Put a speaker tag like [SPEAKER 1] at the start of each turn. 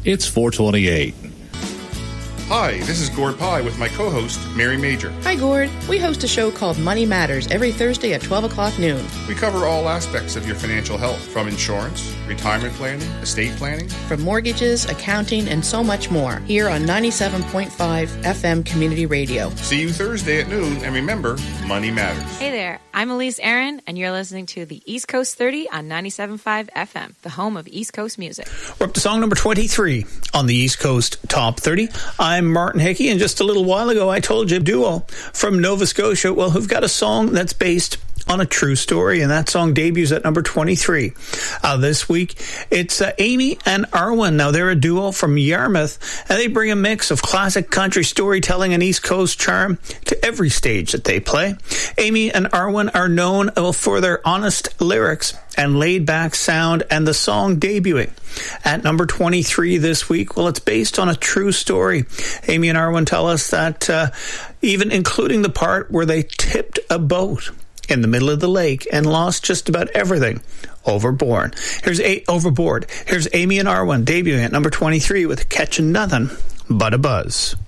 [SPEAKER 1] It's 428.
[SPEAKER 2] Hi, this is Gord Pye with my co-host, Mary Major.
[SPEAKER 3] Hi, Gord. We host a show called Money Matters every Thursday at 12 o'clock noon.
[SPEAKER 2] We cover all aspects of your financial health, from insurance, retirement planning, estate planning,
[SPEAKER 3] from mortgages, accounting, and so much more, here on 97.5 FM Community Radio.
[SPEAKER 2] See you Thursday at noon, and remember, money matters.
[SPEAKER 4] Hey there, I'm Elise Aaron, and you're listening to the East Coast 30 on 97.5 FM, the home of East Coast music.
[SPEAKER 5] We're up to song number 23 on the East Coast Top 30. I'm Martin Hickey, and just a little while ago I told you a duo from Nova Scotia, well, who've got a song that's based on a true story, and that song debuts at number 23. This week, it's Amy and Arwen. Now, they're a duo from Yarmouth, and they bring a mix of classic country storytelling and East Coast charm to every stage that they play. Amy and Arwen are known for their honest lyrics and laid-back sound, and the song debuting at number 23 this week, well, it's based on a true story. Amy and Arwen tell us that even including the part where they tipped a boat in the middle of the lake and lost just about everything overboard. Here's Amy and Arwen debuting at number 23 with Catching Nothing But a Buzz.